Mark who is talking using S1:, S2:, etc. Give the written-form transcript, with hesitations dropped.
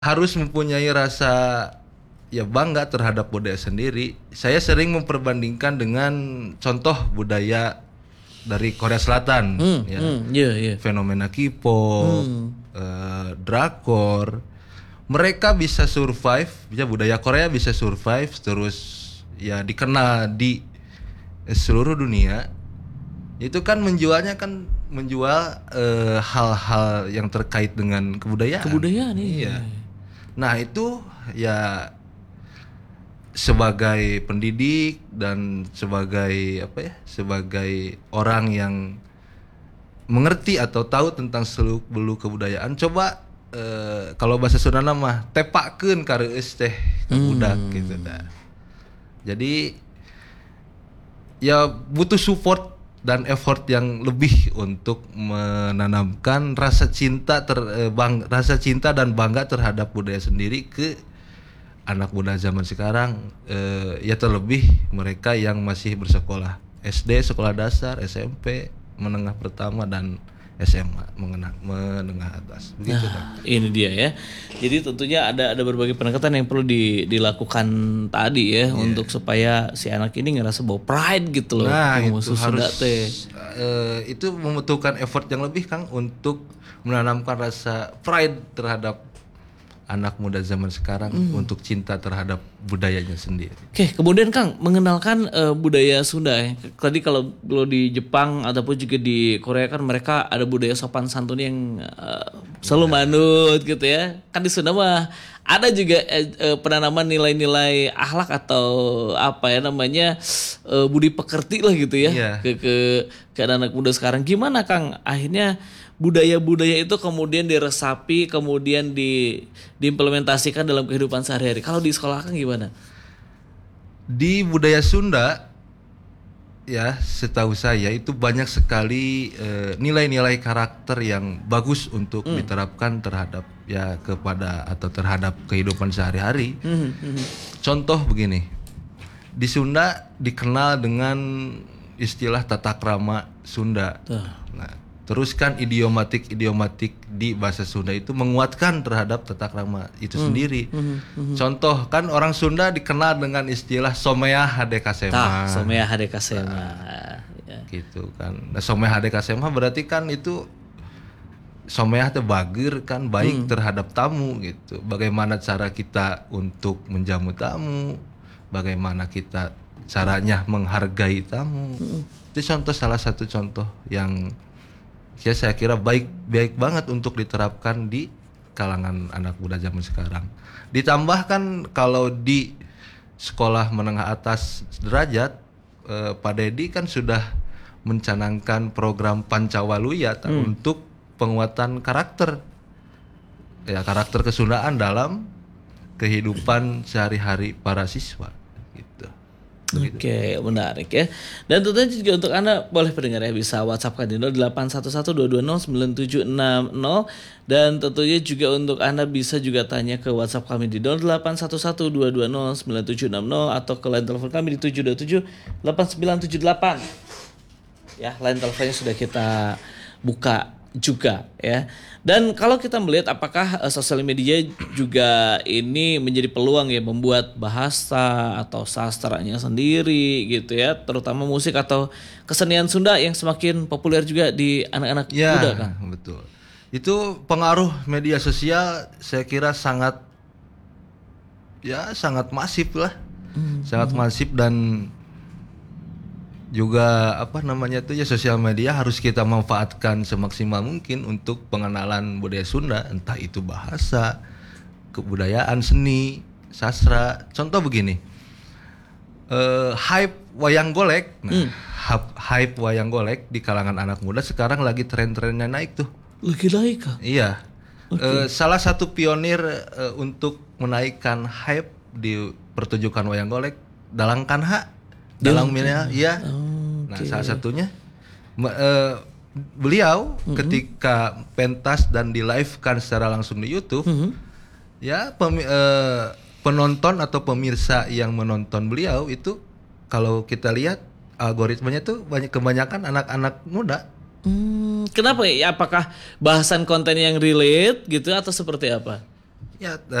S1: harus mempunyai rasa ya bangga terhadap budaya sendiri. Saya sering memperbandingkan dengan contoh budaya dari Korea Selatan, ya,
S2: Iya, iya.
S1: fenomena K-pop, drakor, mereka bisa survive, ya budaya Korea bisa survive terus ya dikenal di seluruh dunia. Itu kan menjualnya kan menjual hal-hal yang terkait dengan kebudayaan.
S2: Kebudayaan
S1: Iya. Nah itu ya sebagai pendidik dan sebagai apa ya, sebagai orang yang mengerti atau tahu tentang seluk beluk kebudayaan, coba kalau bahasa Sunda mah tepakeun kareueus teh ka budak gitu dah. Jadi ya butuh support dan effort yang lebih untuk menanamkan rasa cinta rasa cinta dan bangga terhadap budaya sendiri ke anak muda zaman sekarang, ya terlebih mereka yang masih bersekolah SD, sekolah dasar, SMP, menengah pertama dan SMA, menengah atas. Begitu kan.
S2: Ini dia ya. Jadi tentunya ada berbagai pendekatan yang perlu dilakukan tadi ya untuk supaya si anak ini ngerasa bawa pride gitu loh.
S1: Nah,
S2: Ilmu
S1: itu
S2: Sunda
S1: harus
S2: teh.
S1: itu membutuhkan effort yang lebih Kang untuk menanamkan rasa pride terhadap anak muda zaman sekarang untuk cinta terhadap budayanya sendiri.
S2: Oke, kemudian Kang mengenalkan budaya Sunda ya. Tadi kalau di Jepang ataupun juga di Korea kan mereka ada budaya sopan santun yang selalu manut gitu ya. Kan di Sunda mah ada juga penanaman nilai-nilai akhlak atau apa ya namanya budi pekerti lah gitu ya.
S1: Iya.
S2: Ke anak muda sekarang. Gimana Kang akhirnya budaya-budaya itu kemudian diresapi, kemudian diimplementasikan dalam kehidupan sehari-hari. Kalau di sekolah kan gimana?
S1: Di budaya Sunda ya, setahu saya itu banyak sekali nilai-nilai karakter yang bagus untuk diterapkan terhadap ya kepada atau terhadap kehidupan sehari-hari. Contoh begini. Di Sunda dikenal dengan istilah tata krama Sunda. Nah, terus kan idiomatik di bahasa Sunda itu menguatkan terhadap tata krama itu sendiri. Contoh kan orang Sunda dikenal dengan istilah someah hadekasema.
S2: Someah hadekasema. Ya.
S1: Gitu kan. Nah, someah hadekasema berarti kan itu someah teh bageur kan, baik terhadap tamu gitu. Bagaimana cara kita untuk menjamu tamu? Bagaimana kita caranya menghargai tamu? Itu salah satu contoh yang ya saya kira baik banget untuk diterapkan di kalangan anak muda zaman sekarang. Ditambahkan kalau di sekolah menengah atas derajat, Pak Dedi kan sudah mencanangkan program Pancawaluya untuk penguatan karakter, ya karakter kesundaan dalam kehidupan sehari-hari para siswa. Gitu.
S2: Oke, menarik ya. Dan tentunya juga untuk Anda boleh pendengar ya bisa WhatsApp kan di 081122097660 dan tentunya juga untuk Anda bisa juga tanya ke WhatsApp kami di 081122097660 atau ke line telepon kami di 7278978. Ya, line teleponnya sudah kita buka juga ya. Dan kalau kita melihat apakah sosial media juga ini menjadi peluang ya membuat bahasa atau sastranya sendiri gitu ya, terutama musik atau kesenian Sunda yang semakin populer juga di anak-anak muda kan?
S1: Ya, betul. Itu pengaruh media sosial saya kira sangat masif lah. Sangat masif dan juga ya sosial media harus kita manfaatkan semaksimal mungkin untuk pengenalan budaya Sunda, entah itu bahasa, kebudayaan, seni, sastra. Contoh begini, hype wayang golek. Hype wayang golek di kalangan anak muda sekarang lagi tren-trennya naik tuh.
S2: Lagi naik kan?
S1: Iya. Salah satu pionir untuk menaikkan hype di pertunjukan wayang golek Dalang Kanha. Dalang Milea, ya. Nah, salah satunya beliau ketika pentas dan di live kan secara langsung di YouTube, ya penonton atau pemirsa yang menonton beliau itu kalau kita lihat algoritmanya tuh kebanyakan anak-anak muda.
S2: Kenapa ya? Apakah bahasan konten yang relate gitu atau seperti apa?
S1: Ya